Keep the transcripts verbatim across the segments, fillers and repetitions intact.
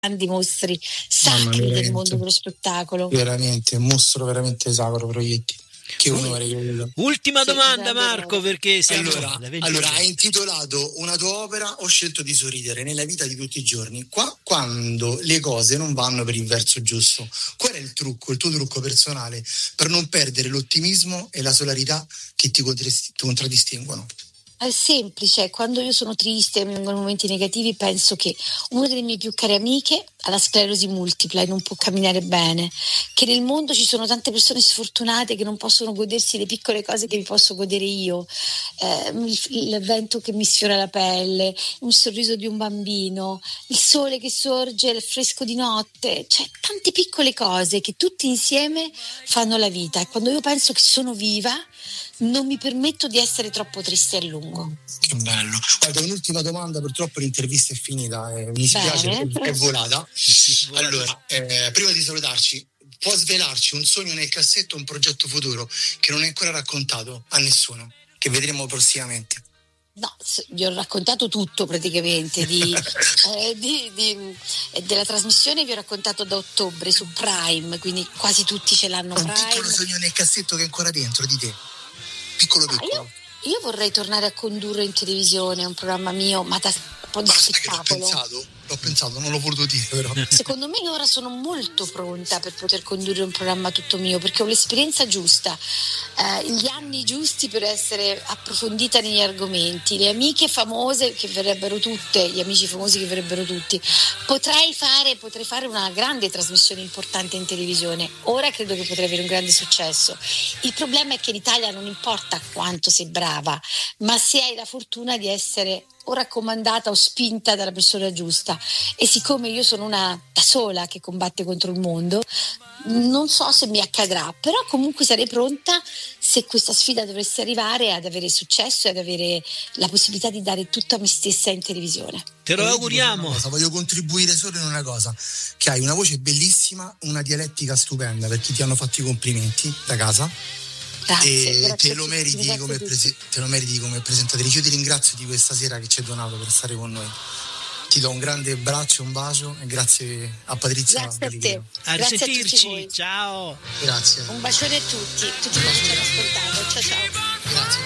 grandi mostri sacri Mamma, del mondo dello spettacolo. Veramente, un mostro veramente sacro, Proietti. Che onore. Ultima Sì, domanda, grande Marco, onore. perché siamo Allora, da venti allora minuti. hai intitolato una tua opera Ho scelto di sorridere nella vita di tutti i giorni. Qua, quando le cose non vanno per il verso giusto, qual è il trucco, il tuo trucco personale per non perdere l'ottimismo e la solarità che ti contradist- contraddistinguono? È semplice, quando io sono triste e mi vengono momenti negativi, penso che una delle mie più care amiche ha la sclerosi multipla e non può camminare bene, che nel mondo ci sono tante persone sfortunate che non possono godersi le piccole cose che mi posso godere io, eh, il, il vento che mi sfiora la pelle, un sorriso di un bambino, il sole che sorge, il fresco di notte, cioè tante piccole cose che tutti insieme fanno la vita, e quando io penso che sono viva non mi permetto di essere troppo triste a lungo. Che bello. Guarda, un'ultima domanda, purtroppo l'intervista è finita, eh, mi spiace, Bene. è volata. Allora, eh, prima di salutarci, può svelarci un sogno nel cassetto, un progetto futuro che non è ancora raccontato a nessuno, che vedremo prossimamente? No, vi ho raccontato tutto praticamente di, eh, di, di, della trasmissione, vi ho raccontato da ottobre su Prime, quindi quasi tutti ce l'hanno Un Prime. piccolo sogno nel cassetto che è ancora dentro di te, piccolo Ah, piccolo. io, io vorrei tornare a condurre in televisione un programma mio, ma da un po' di Basta che l'ho spettacolo. pensato, l'ho pensato, non l'ho voluto dire però. Secondo me ora sono molto pronta per poter condurre un programma tutto mio, perché ho l'esperienza giusta, eh, gli anni giusti per essere approfondita negli argomenti, le amiche famose che verrebbero tutte, gli amici famosi che verrebbero tutti. Potrei fare, potrei fare una grande trasmissione importante in televisione. Ora credo che potrei avere un grande successo. Il problema è che in Italia non importa quanto sei brava, ma se hai la fortuna di essere o raccomandata o spinta dalla persona giusta, e siccome io sono una da sola che combatte contro il mondo, non so se mi accadrà, però comunque sarei pronta se questa sfida dovesse arrivare ad avere successo e ad avere la possibilità di dare tutta me stessa in televisione. Te lo auguriamo. Cosa, voglio contribuire solo in una cosa, che hai una voce bellissima, una dialettica stupenda, perché ti hanno fatto i complimenti da casa. Grazie, e grazie te lo, meriti grazie come prese- te lo meriti come presentatrice. Io ti ringrazio di questa sera che ci hai donato per stare con noi. Ti do un grande abbraccio, un bacio e grazie a Patrizia. Grazie a te. Bellichino. A Grazie a tutti risentirci, voi. ciao. Grazie. Un bacione a tutti, tutti quelli che ci hanno ascoltato. Ciao ciao. Grazie.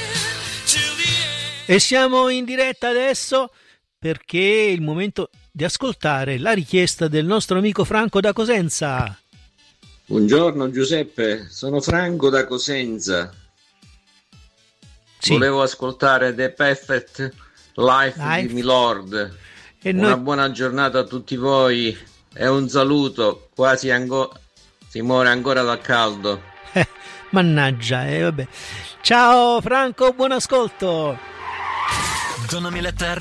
E siamo in diretta adesso perché è il momento di ascoltare la richiesta del nostro amico Franco da Cosenza. Buongiorno Giuseppe, sono Franco da Cosenza. Sì. Volevo ascoltare The Perfect Life, Life. di Milord. E Una noi... buona giornata a tutti voi e un saluto, quasi ancora si muore ancora dal caldo. Eh, mannaggia, eh, vabbè. Ciao Franco, buon ascolto. Donami la terra